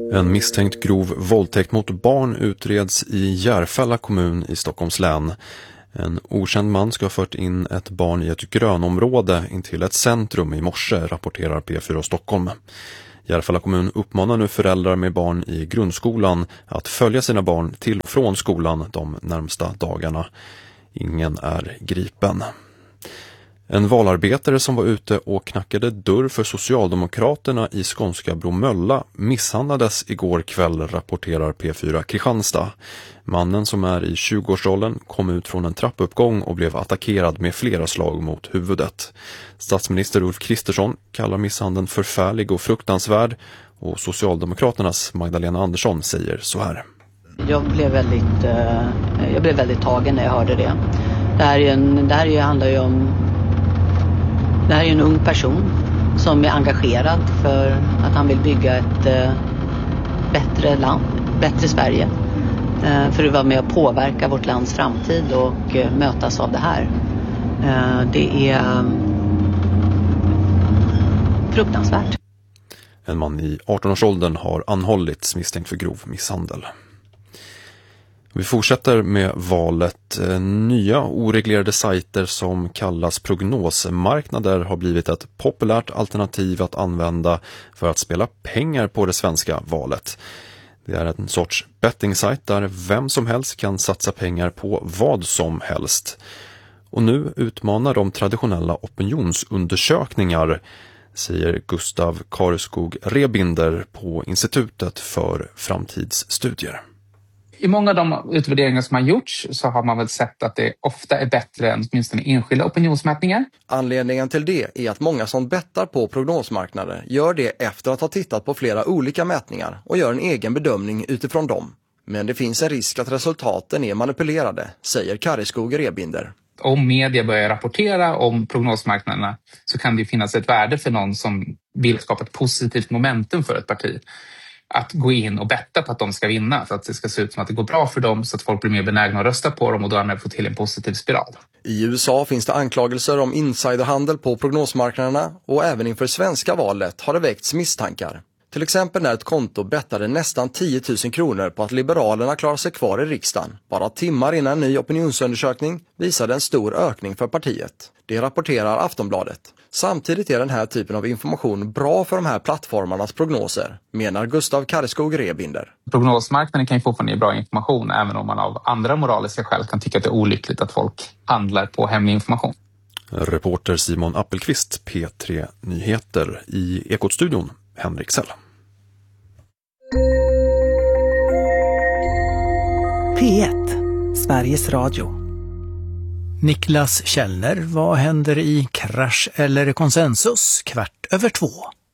En misstänkt grov våldtäkt mot barn utreds i Järfälla kommun i Stockholms län. En okänd man ska ha fört in ett barn i ett grönområde intill ett centrum i morse, rapporterar P4 Stockholm. Järfälla kommun uppmanar nu föräldrar med barn i grundskolan att följa sina barn till och från skolan de närmsta dagarna. Ingen är gripen. En valarbetare som var ute och knackade dörr för Socialdemokraterna i skånska Bromölla misshandlades igår kväll, rapporterar P4 Kristianstad. Mannen, som är i 20-årsåldern, kom ut från en trappuppgång och blev attackerad med flera slag mot huvudet. Statsminister Ulf Kristersson kallar misshandeln förfärlig och fruktansvärd, och Socialdemokraternas Magdalena Andersson säger så här. Jag blev väldigt tagen när jag hörde det. Det här handlar ju om... Det här är en ung person som är engagerad för att han vill bygga ett bättre land, bättre Sverige. För att vara med och påverka vårt lands framtid och mötas av det här. Det är fruktansvärt. En man i 18-årsåldern har anhållits misstänkt för grov misshandel. Vi fortsätter med valet. Nya oreglerade sajter som kallas prognosmarknader har blivit ett populärt alternativ att använda för att spela pengar på det svenska valet. Det är en sorts bettingsajt där vem som helst kan satsa pengar på vad som helst. Och nu utmanar de traditionella opinionsundersökningar, säger Gustav Kareskog Rebinder på Institutet för framtidsstudier. I många av de utvärderingar som har gjorts så har man väl sett att det ofta är bättre än åtminstone enskilda opinionsmätningar. Anledningen till det är att många som bettar på prognosmarknader gör det efter att ha tittat på flera olika mätningar och gör en egen bedömning utifrån dem. Men det finns en risk att resultaten är manipulerade, säger Kareskog Rebinder. Om media börjar rapportera om prognosmarknaderna så kan det finnas ett värde för någon som vill skapa ett positivt momentum för ett parti att gå in och betta på att de ska vinna för att det ska se ut som att det går bra för dem så att folk blir mer benägna att rösta på dem och därmed få till en positiv spiral. I USA finns det anklagelser om insiderhandel på prognosmarknaderna, och även inför svenska valet har det väckts misstankar. Till exempel när ett konto bettade nästan 10 000 kronor på att Liberalerna klarar sig kvar i riksdagen. Bara timmar innan en ny opinionsundersökning visade en stor ökning för partiet. Det rapporterar Aftonbladet. Samtidigt är den här typen av information bra för de här plattformarnas prognoser, menar Gustav Kareskog Rebinder. Prognosmarknaden kan ju fortfarande ge bra information även om man av andra moraliska skäl kan tycka att det är olyckligt att folk handlar på hemlig information. Reporter Simon Appelqvist, P3 Nyheter. I Ekot-studion, Henrik Sell. P1, Sveriges Radio. Niklas Källner, vad händer i Krasch eller konsensus 2:15?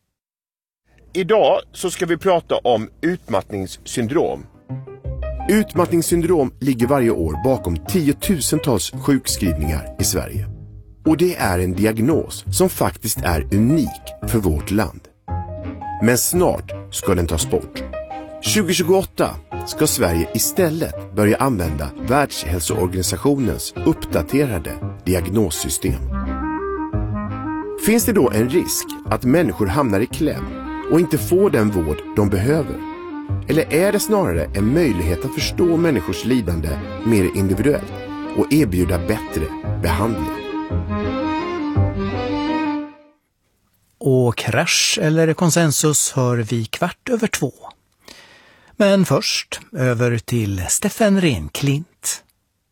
Idag så ska vi prata om utmattningssyndrom. Utmattningssyndrom ligger varje år bakom 10-tusentals sjukskrivningar i Sverige. Och det är en diagnos som faktiskt är unik för vårt land. Men snart ska den tas bort. 2028 ska Sverige istället börja använda Världshälsoorganisationens uppdaterade diagnossystem. Finns det då en risk att människor hamnar i kläm och inte får den vård de behöver? Eller är det snarare en möjlighet att förstå människors lidande mer individuellt och erbjuda bättre behandling? Och Krasch eller konsensus hör vi 2:15. Men först över till Steffen Renklint.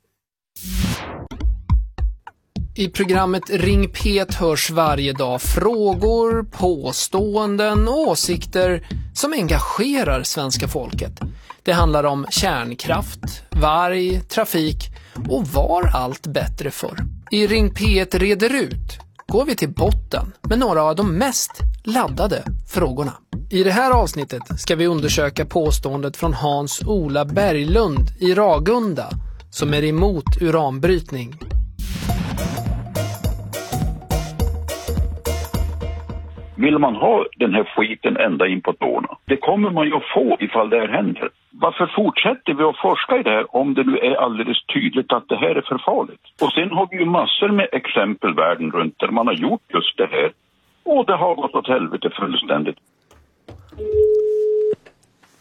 I programmet Ring P1 hörs varje dag frågor, påståenden och åsikter som engagerar svenska folket. Det handlar om kärnkraft, varg, trafik och var allt bättre för. I Ring P1 reder ut går vi till botten med några av de mest laddade frågorna. I det här avsnittet ska vi undersöka påståendet från Hans-Ola Berglund i Ragunda som är emot uranbrytning. Vill man ha den här skiten ända in på tårna? Det kommer man ju att få ifall det här händer. Varför fortsätter vi att forska i det här om det nu är alldeles tydligt att det här är för farligt? Och sen har vi ju massor med exempel världen runt där man har gjort just det här. Och det har gått åt helvete fullständigt.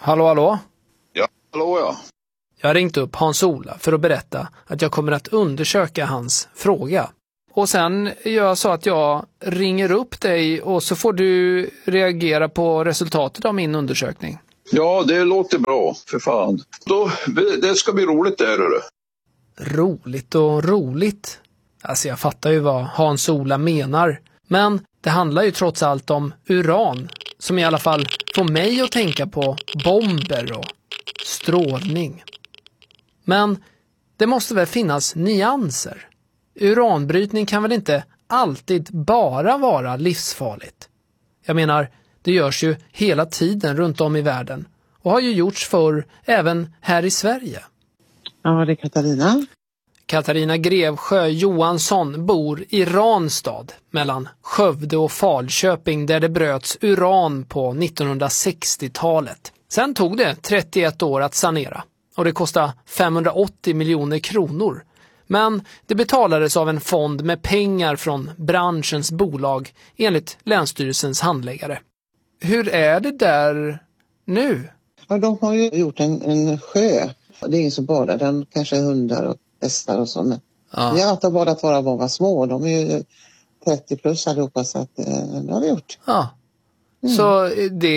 Hallå? Ja, hallå ja. Jag har ringt upp Hans-Ola för att berätta att jag kommer att undersöka hans fråga. Och sen gör jag så att jag ringer upp dig och så får du reagera på resultatet av min undersökning. Ja, det låter bra, för fan. Det ska bli roligt där, hörru. Roligt och roligt. Alltså jag fattar ju vad Hans-Ola menar. Men det handlar ju trots allt om uran, som i alla fall får mig att tänka på bomber och strålning. Men det måste väl finnas nyanser. Uranbrytning kan väl inte alltid bara vara livsfarligt. Jag menar, det görs ju hela tiden runt om i världen och har ju gjorts förr även här i Sverige. Ja, det är Katarina. Katarina Grevsjö Johansson bor i Ranstad mellan Skövde och Falköping där det bröts uran på 1960-talet. Sen tog det 31 år att sanera och det kostade 580 miljoner kronor. Men det betalades av en fond med pengar från branschens bolag enligt Länsstyrelsens handläggare. Hur är det där nu? Ja, de har ju gjort en sjö. Det är ingen som badar, den kanske är hundar och hästar och så. Men Ja. vi har alltid badat våra var små. De är ju 30 plus allihopa, så att det har vi gjort. Ja. Så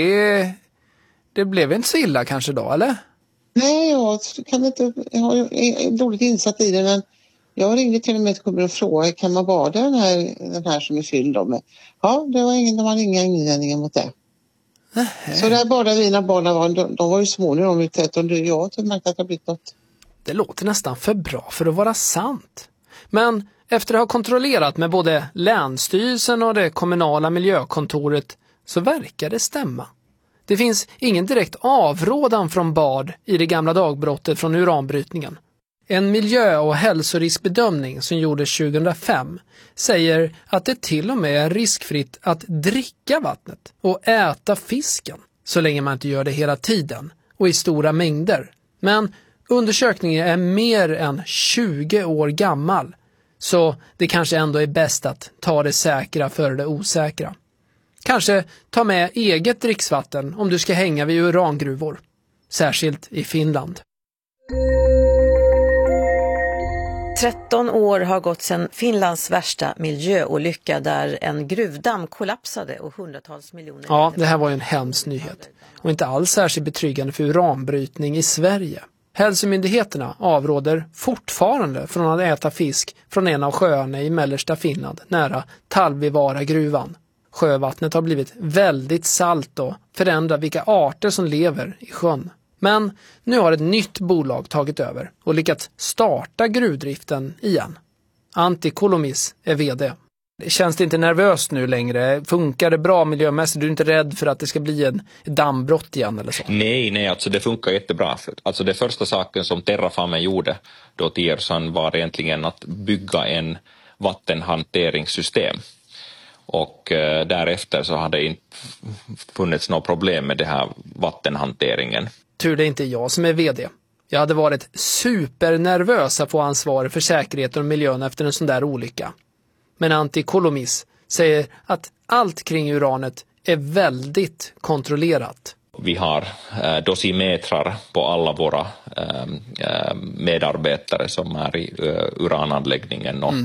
det blev inte så illa kanske då, eller? Nej, jag har ju dåligt insatt i det, men jag ringde till och med till kommunen och frågade, kan man bada den här som är fylld då med? Ja, de hade inga invändningar mot det. Så där badade vi när barnen var, de var ju små nu, de var ju tätt, och jag har inte märkt att det har blivit något. Det låter nästan för bra för att vara sant. Men efter att ha kontrollerat med både Länsstyrelsen och det kommunala miljökontoret så verkar det stämma. Det finns ingen direkt avrådan från bad i det gamla dagbrottet från uranbrytningen. En miljö- och hälsoriskbedömning som gjordes 2005 säger att det till och med är riskfritt att dricka vattnet och äta fisken så länge man inte gör det hela tiden och i stora mängder. Men undersökningen är mer än 20 år gammal, så det kanske ändå är bäst att ta det säkra för det osäkra. Kanske ta med eget dricksvatten om du ska hänga vid urangruvor, särskilt i Finland. 13 år har gått sedan Finlands värsta miljöolycka där en gruvdamm kollapsade och hundratals miljoner... Ja, det här var ju en hemsk nyhet och inte alls särskilt betryggande för uranbrytning i Sverige. Hälsomyndigheterna avråder fortfarande från att äta fisk från en av sjöarna i mellersta Finland, nära Talvivaara-gruvan. Sjövattnet har blivit väldigt salt och förändrar vilka arter som lever i sjön. Men nu har ett nytt bolag tagit över och lyckats starta gruvdriften igen. Antti Kolomis är vd. Känns det inte nervöst nu längre? Funkar det bra miljömässigt? Du är inte rädd för att det ska bli en dammbrott igen eller så? Nej, alltså det funkar jättebra. Alltså det första saken som Terrafame gjorde då 10 år sedan var egentligen att bygga en vattenhanteringssystem. Och därefter så hade det inte funnits något problem med det här vattenhanteringen. Tur det är inte jag som är vd. Jag hade varit supernervös att få ansvar för säkerheten och miljön efter en sån där olycka. Men Antti Kolomis säger att allt kring uranet är väldigt kontrollerat. Vi har dosimetrar på alla våra medarbetare som är i urananläggningen och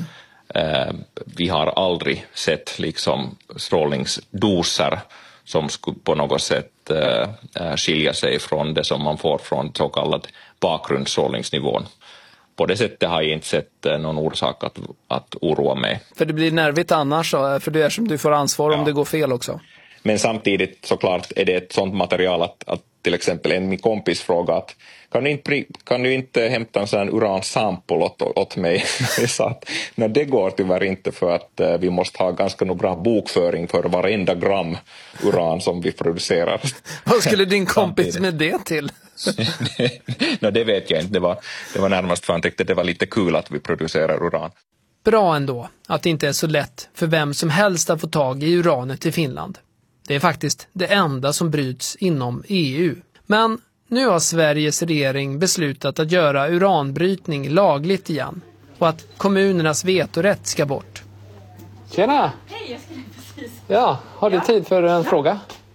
vi har aldrig sett liksom strålningsdoser som skulle på något sätt skilja sig från det som man får från så kallad bakgrundsstrålningsnivån. På det sättet har jag inte sett någon orsak att oroa mig. För det blir nervigt annars, för det är som du får ansvar om det går fel också. Men samtidigt såklart är det ett sånt material att till exempel min kompis fråga att kan du inte hämta en sån uransample åt mig? Jag sa att nej, det går tyvärr inte för att vi måste ha ganska bra bokföring för varenda gram uran som vi producerar. Vad skulle din kompis med det till? Nej, det vet jag inte. Det var närmast för han tyckte det var lite kul att vi producerar uran. Bra ändå att det inte är så lätt för vem som helst att få tag i uranet i Finland. Det är faktiskt det enda som bryts inom EU. Men nu har Sveriges regering beslutat att göra uranbrytning lagligt igen och att kommunernas vetorätt ska bort. Tjena! Hej, jag skulle precis. Ja, har du tid för en fråga? Ja.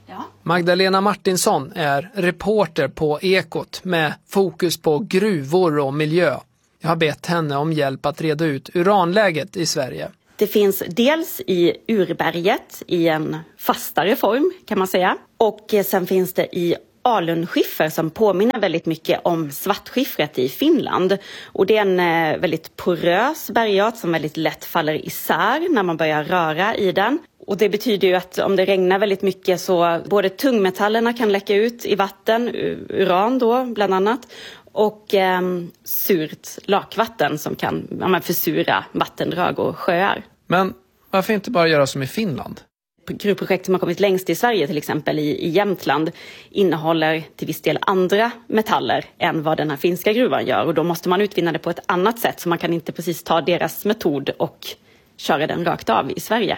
Magdalena Martinsson är reporter på Ekot med fokus på gruvor och miljö. Jag har bett henne om hjälp att reda ut uranläget i Sverige. Det finns dels i urberget i en fastare form kan man säga. Och sen finns det i alunskiffer som påminner väldigt mycket om svartskiffret i Finland. Och det är en väldigt porös bergart som väldigt lätt faller isär när man börjar röra i den. Och det betyder ju att om det regnar väldigt mycket så både tungmetallerna kan läcka ut i vatten, uran då bland annat. Och surt lakvatten som kan försura vattendrag och sjöar. Men varför inte bara göra som i Finland? Gruvprojekt som har kommit längst i Sverige till exempel i Jämtland innehåller till viss del andra metaller än vad den här finska gruvan gör. Och då måste man utvinna det på ett annat sätt så man kan inte precis ta deras metod och köra den rakt av i Sverige.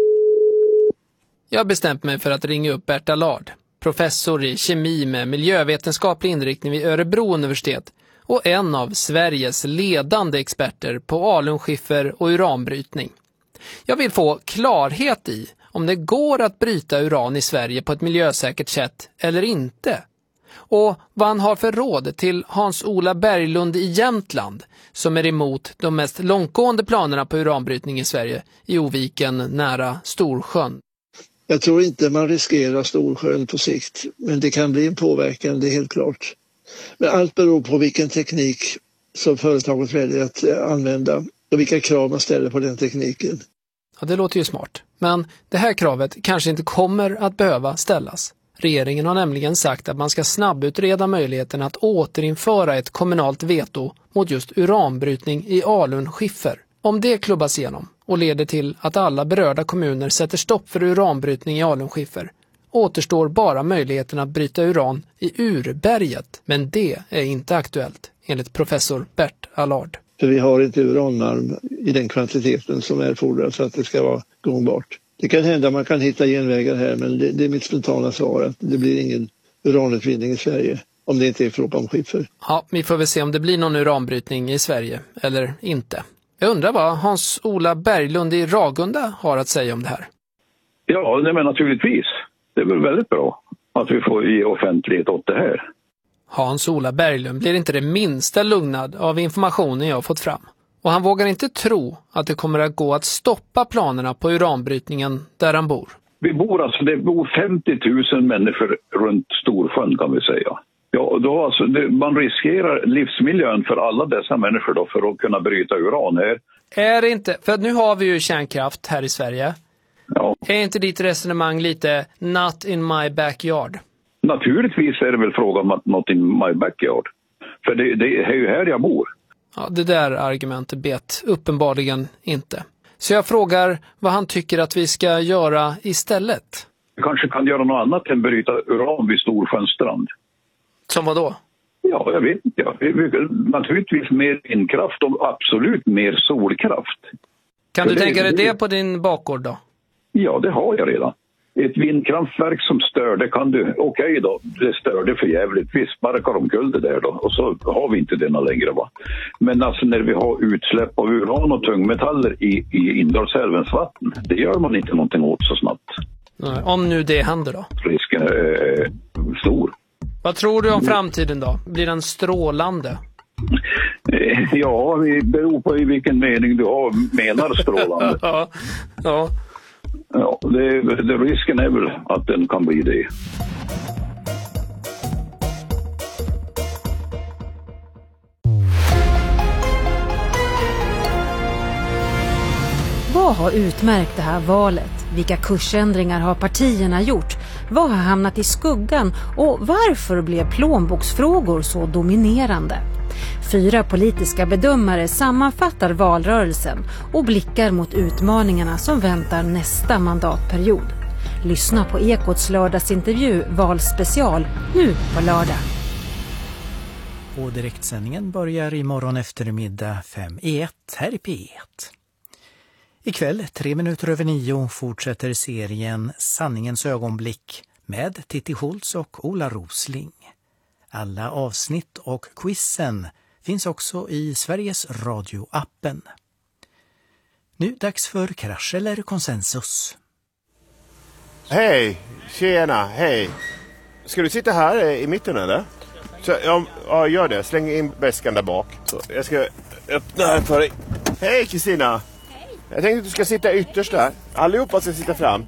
Jag har bestämt mig för att ringa upp Bert Allard, professor i kemi med miljövetenskaplig inriktning vid Örebro universitet och en av Sveriges ledande experter på alunskiffer och uranbrytning. Jag vill få klarhet i om det går att bryta uran i Sverige på ett miljösäkert sätt eller inte. Och vad han har för råd till Hans-Ola Berglund i Jämtland som är emot de mest långtgående planerna på uranbrytning i Sverige i Oviken nära Storsjön. Jag tror inte man riskerar Storsjön på sikt, men det kan bli en påverkan, det är helt klart. Men allt beror på vilken teknik som företaget väljer att använda och vilka krav man ställer på den tekniken. Ja, det låter ju smart. Men det här kravet kanske inte kommer att behöva ställas. Regeringen har nämligen sagt att man ska snabbutreda möjligheten att återinföra ett kommunalt veto mot just uranbrytning i alunskiffer. Om det klubbas igenom och leder till att alla berörda kommuner sätter stopp för uranbrytning i alunskiffer återstår bara möjligheten att bryta uran i urberget. Men det är inte aktuellt, enligt professor Bert Allard. För vi har inte uranmalm i den kvantiteten som erfordras för att det ska vara gångbart. Det kan hända man kan hitta genvägar här, men det är mitt spontana svar att det blir ingen uranutvinning i Sverige om det inte är fråga om skiffer. Ja, vi får väl se om det blir någon uranbrytning i Sverige eller inte. Jag undrar vad Hans-Ola Berglund i Ragunda har att säga om det här. Ja, men naturligtvis. Det är väl väldigt bra att vi får ge offentlighet åt det här. Hans-Ola Berglund blir inte det minsta lugnad av informationen jag har fått fram. Och han vågar inte tro att det kommer att gå att stoppa planerna på uranbrytningen där han bor. Det bor 50 000 människor runt Storsjön kan vi säga. Ja, då man riskerar livsmiljön för alla dessa människor då för att kunna bryta uran här. Är det inte, för nu har vi ju kärnkraft här i Sverige. Ja. Är inte ditt resonemang lite not in my backyard? Naturligtvis är det väl fråga om not in my backyard. För det är ju här jag bor. Ja, det där argumentet bet uppenbarligen inte. Så jag frågar vad han tycker att vi ska göra istället. Vi kanske kan göra något annat än bryta uran vid Storsjöns strand. Som vad då? Ja, jag vet inte. Naturligtvis mer vindkraft och absolut mer solkraft. Kan du tänka dig det på din bakgård då? Ja, det har jag redan. Ett vindkraftverk som stör, det kan du, okej då, det stör det för jävligt. Vi sparkar omkull det där då och så har vi inte denna längre va. Men alltså när vi har utsläpp av uran och tungmetaller i Indalsälvens vatten, det gör man inte någonting åt så snabbt. Nej, om nu det händer då? Risken är stor. Vad tror du om framtiden då? Blir den strålande? Ja, det beror på i vilken mening du menar strålande. Ja. Ja, risken är väl att den kan bli det. Vad har utmärkt det här valet? Vilka kursändringar har partierna gjort? Vad har hamnat i skuggan? Och varför blev plånboksfrågor så dominerande? 4 politiska bedömare sammanfattar valrörelsen och blickar mot utmaningarna som väntar nästa mandatperiod. Lyssna på Ekots lördagsintervju Valspecial nu på lördag. Och direktsändningen börjar imorgon eftermiddag 5:01 här i P1. Ikväll 9:03 fortsätter serien Sanningens ögonblick med Titti Schultz och Ola Rosling. Alla avsnitt och quizen finns också i Sveriges Radio-appen. Nu dags för krasch eller konsensus. Hej, Tjena, hej. Ska du sitta här i mitten eller? Så, ja, gör det. Släng in väskan där bak. Så, jag ska öppna här för dig. Hej Kristina. Hej. Jag tänkte att du ska sitta ytterst där. Allihopa ska sitta fram.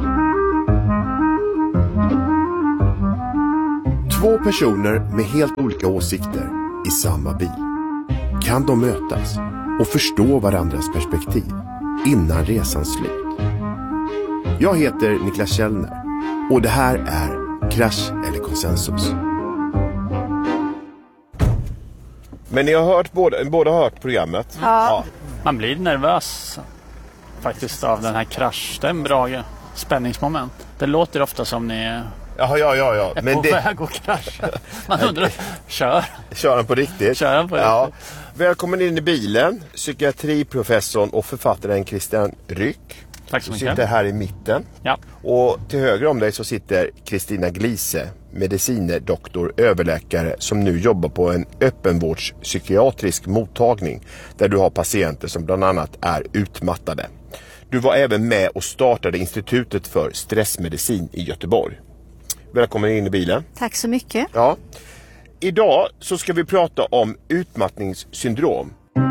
2 personer med helt olika åsikter i samma bil. Kan de mötas och förstå varandras perspektiv innan resans slut? Jag heter Niklas Källner och det här är Krasch eller konsensus. Men ni har hört båda hört programmet? Ja. Man blir nervös faktiskt av den här krasch. Det är en bra spänningsmoment. Det låter ofta som ni är på väg och krascha. Man undrar, kör den på riktigt. Ja. Välkommen in i bilen, psykiatriprofessorn och författaren Christian Ryck. Tack så mycket. Du sitter här i mitten. Ja. Och till höger om dig så sitter Kristina Gliese, medicinerdoktor, överläkare som nu jobbar på en öppenvårdspsykiatrisk mottagning där du har patienter som bland annat är utmattade. Du var även med och startade Institutet för stressmedicin i Göteborg. Välkommen in i bilen. Tack så mycket. Ja. Idag så ska vi prata om utmattningssyndrom.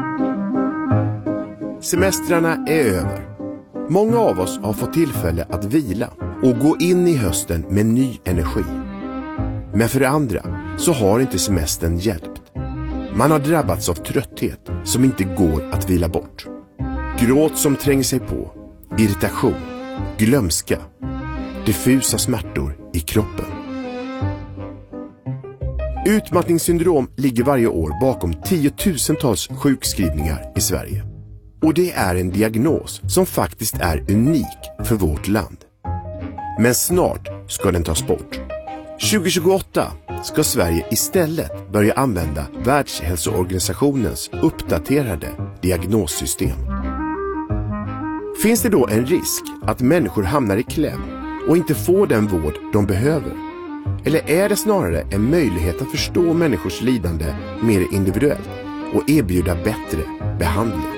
Semestrarna är över. Många av oss har fått tillfälle att vila och gå in i hösten med ny energi. Men för andra så har inte semestern hjälpt. Man har drabbats av trötthet som inte går att vila bort. Gråt som tränger sig på, irritation, glömska, diffusa smärtor i kroppen. Utmattningssyndrom ligger varje år bakom 10-tusentals sjukskrivningar i Sverige. Och det är en diagnos som faktiskt är unik för vårt land. Men snart ska den tas bort. 2028 ska Sverige istället börja använda Världshälsoorganisationens uppdaterade diagnossystem. Finns det då en risk att människor hamnar i kläm och inte får den vård de behöver? Eller är det snarare en möjlighet att förstå människors lidande mer individuellt och erbjuda bättre behandling?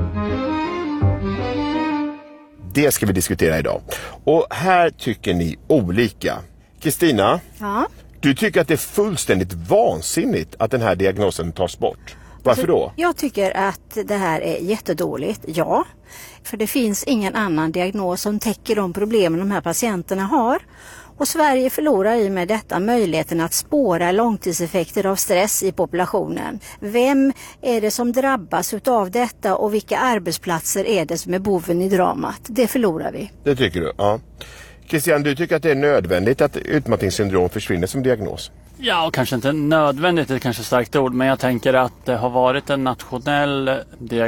Det ska vi diskutera idag. Och här tycker ni olika. Kristina, du tycker att det är fullständigt vansinnigt att den här diagnosen tas bort. Varför då? Jag tycker att det här är jättedåligt, ja. För det finns ingen annan diagnos som täcker de problemen de här patienterna har. Och Sverige förlorar i med detta möjligheten att spåra långtidseffekter av stress i populationen. Vem är det som drabbas av detta och vilka arbetsplatser är det som är boven i dramat? Det förlorar vi. Det tycker du, ja. Christian, du tycker att det är nödvändigt att utmattningssyndrom försvinner som diagnos? Ja, och kanske inte nödvändigt, det är kanske ett starkt ord, men jag tänker att det har varit en nationell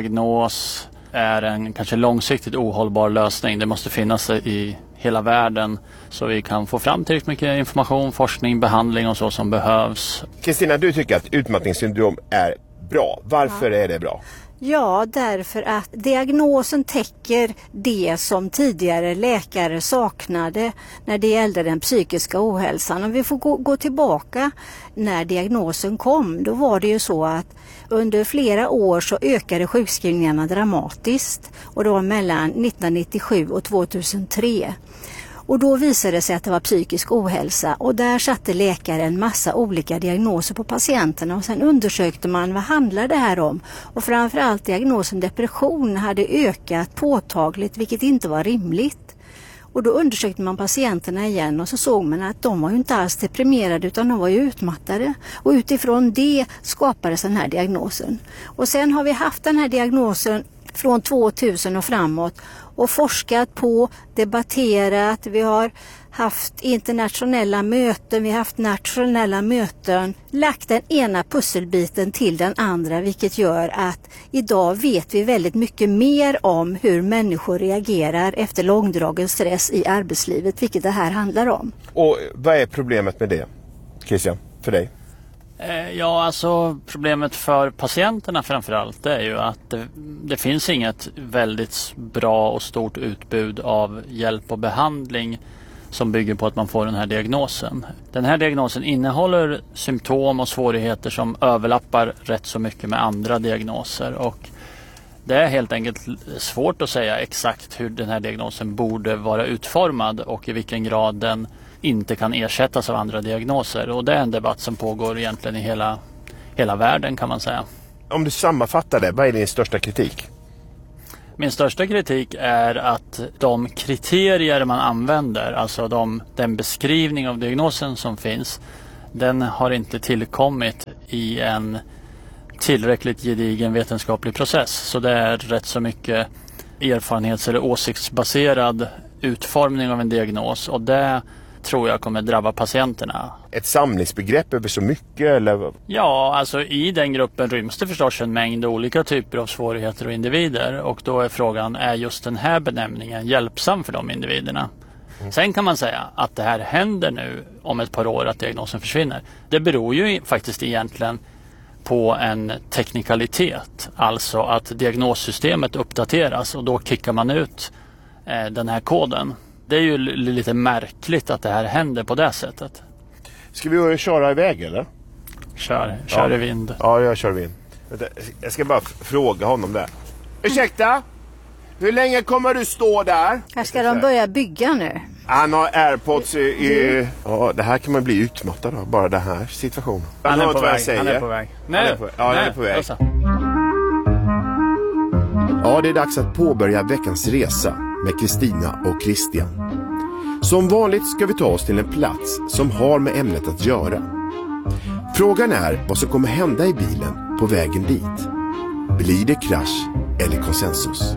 diagnos är en kanske långsiktigt ohållbar lösning. Det måste finnas i hela världen så vi kan få fram tillräckligt mycket information, forskning, behandling och så som behövs. Kristina, du tycker att utmattningssyndrom är bra. Varför är det bra? Ja, därför att diagnosen täcker det som tidigare läkare saknade när det gällde den psykiska ohälsan. Om vi får gå tillbaka när diagnosen kom, då var det ju så att under flera år så ökade sjukskrivningarna dramatiskt och det var mellan 1997 och 2003. Och då visade det sig att det var psykisk ohälsa och där satte läkaren en massa olika diagnoser på patienterna och sen undersökte man vad handlar det här om. Och framförallt diagnosen depression hade ökat påtagligt vilket inte var rimligt. Och då undersökte man patienterna igen och så såg man att de var ju inte alls deprimerade utan de var ju utmattade. Och utifrån det skapades den här diagnosen. Och sen har vi haft den här diagnosen från 2000 och framåt och forskat på, debatterat, vi har haft internationella möten, vi har haft nationella möten, lagt den ena pusselbiten till den andra vilket gör att idag vet vi väldigt mycket mer om hur människor reagerar efter långdragen stress i arbetslivet, vilket det här handlar om. Och vad är problemet med det, Christian, för dig? Ja, alltså problemet för patienterna framförallt är ju att det finns inget väldigt bra och stort utbud av hjälp och behandling som bygger på att man får den här diagnosen. Den här diagnosen innehåller symptom och svårigheter som överlappar rätt så mycket med andra diagnoser och Det är helt enkelt svårt att säga exakt hur den här diagnosen borde vara utformad och i vilken grad den inte kan ersättas av andra diagnoser. Och det är en debatt som pågår egentligen i hela världen, kan man säga. Om du sammanfattar det, vad är din största kritik? Min största kritik är att de kriterier man använder, alltså den beskrivning av diagnosen som finns, den har inte tillkommit i en tillräckligt gedigen vetenskaplig process. Så det är rätt så mycket erfarenhets- eller åsiktsbaserad utformning av en diagnos, och det tror jag kommer drabba patienterna. Ett samlingsbegrepp över så mycket, eller? Ja, alltså i den gruppen ryms det förstås en mängd olika typer av svårigheter och individer, och då är frågan, är just den här benämningen hjälpsam för de individerna? Sen kan man säga att det här händer nu om ett par år, att diagnosen försvinner. Det beror ju faktiskt egentligen på en teknikalitet, alltså att diagnossystemet uppdateras och då kickar man ut den här koden. Det är ju lite märkligt att det här händer på det sättet. Ska vi köra iväg eller? Kör i vind. Ja, jag kör i vind. Jag ska bara fråga honom där. Ursäkta? Hur länge kommer du stå där? Här ska de börja bygga nu. Han har AirPods i... Ja, det här kan man bli utmattad av, bara den här situationen. Han är på väg. Nej. Han är på väg. Ja, det är dags att påbörja veckans resa med Kristina och Christian. Som vanligt ska vi ta oss till en plats som har med ämnet att göra. Frågan är vad som kommer hända i bilen på vägen dit. Blir det krasch eller konsensus?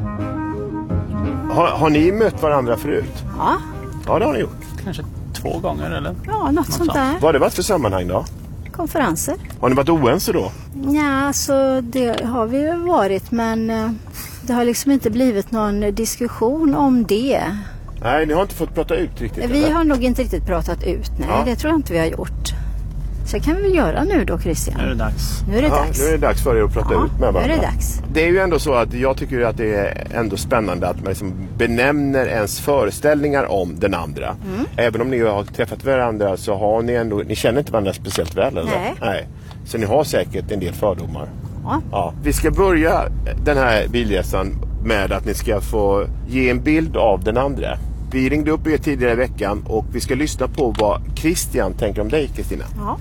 Har ni mött varandra förut? Ja. Ja, det har ni gjort. Kanske 2 gånger eller? Ja, något sånt där. Vad har det varit för sammanhang då? Konferenser. Har ni varit oense då? Ja, så det har vi ju varit, men det har liksom inte blivit någon diskussion om det. Nej, ni har inte fått prata ut riktigt? Vi eller? har nog inte riktigt pratat ut, nej. Ja. Det tror jag inte vi har gjort. Så kan vi göra nu då, Christian. Nu är det dags. Nu är det dags. Nu är det dags för er att prata ut med varandra. Nu är det dags. Det är ju ändå så att jag tycker att det är ändå spännande att man liksom benämner ens föreställningar om den andra. Även om ni har träffat varandra så har ni ändå, ni känner inte varandra speciellt väl, eller? Nej. Så ni har säkert en del fördomar. Ja. Vi ska börja den här bilresan med att ni ska få ge en bild av den andra. Vi ringde upp er tidigare i veckan och vi ska lyssna på vad Christian tänker om dig, Kristina. Ja.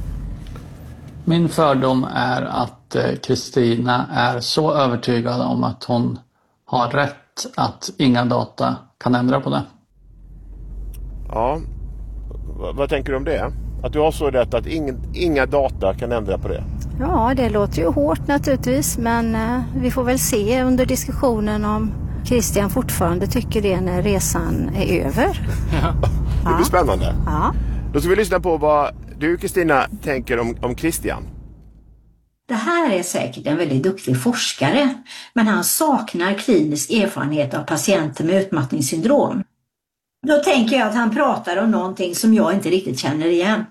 Min fördom är att Kristina är så övertygad om att hon har rätt att inga data kan ändra på det. Ja, vad tänker du om det? Att du har så rätt att inga data kan ändra på det? Ja, det låter ju hårt naturligtvis, men vi får väl se under diskussionen om Christian fortfarande tycker det när resan är över. Det blir spännande. Ja. Då ska vi lyssna på vad du, Kristina, tänker om Christian. Det här är säkert en väldigt duktig forskare, men han saknar klinisk erfarenhet av patienter med utmattningssyndrom. Då tänker jag att han pratar om någonting som jag inte riktigt känner igen.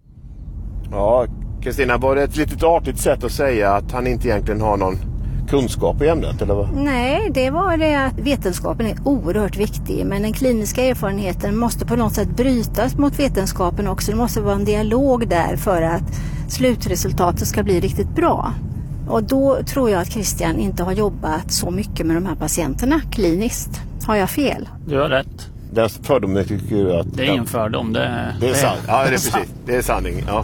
Ja, Kristina, var det ett litet artigt sätt att säga att han inte egentligen har någon kunskap i ämnet, eller vad? Nej, det var det att vetenskapen är oerhört viktig, men den kliniska erfarenheten måste på något sätt brytas mot vetenskapen också. Det måste vara en dialog där för att slutresultatet ska bli riktigt bra. Och då tror jag att Christian inte har jobbat så mycket med de här patienterna kliniskt. Har jag fel? Du har rätt. Den fördomen tycker du att... Det är ingen fördom, det är sant. Ja, det är precis. Det är sanning, ja.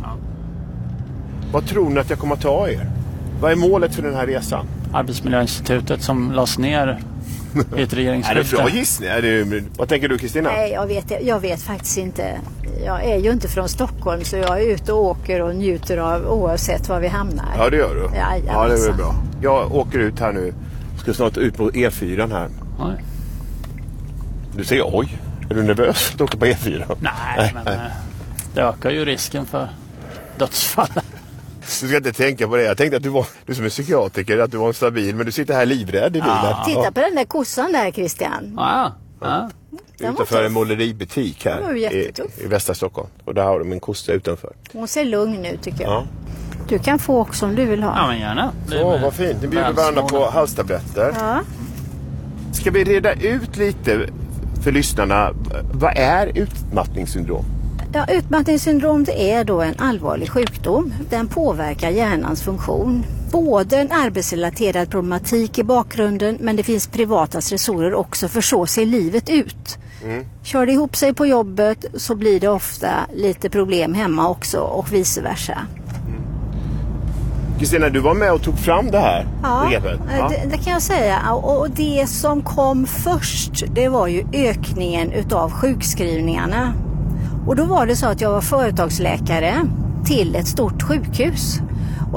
Vad tror ni att jag kommer att ta er? Vad är målet för den här resan? Arbetsmiljöinstitutet som lades ner i ett regeringsskifte. Är det bra gissning? Vad tänker du, Kristina? Nej, jag vet faktiskt inte. Jag är ju inte från Stockholm, så jag är ute och åker och njuter av oavsett var vi hamnar. Ja, det gör du. Ja, det är bra. Jag åker ut här nu. Ska snart ut på E4 här. Oj. Du säger oj. Är du nervös att åka på E4? Nej, men det ökar ju risken för dödsfall. Du ska inte tänka på det. Jag tänkte att du som är psykiatriker, att du var stabil, men du sitter här livrädd i bilen. Ja. Titta på den där kossan där, Christian. Ja. Utanför en måleributik här i västra Stockholm. Och där har de en kossa utanför. Hon ser lugn nu, tycker jag. Ja. Du kan få också om du vill ha. Ja, men gärna. Vad fint. Ni bjuder varandra på halstabletter. Ja. Ska vi reda ut lite för lyssnarna, vad är utmattningssyndrom? Ja, utmattningssyndrom, det är då en allvarlig sjukdom. Den påverkar hjärnans funktion. både en arbetsrelaterad problematik i bakgrunden, men det finns privata stressorer också, för så ser livet ut. Kör det ihop sig på jobbet så blir det ofta lite problem hemma också och vice versa. Kristina, du var med och tog fram det här begreppet. Ja, det kan jag säga. Och det som kom först, det var ju ökningen utav sjukskrivningarna. Och då var det så att jag var företagsläkare till ett stort sjukhus.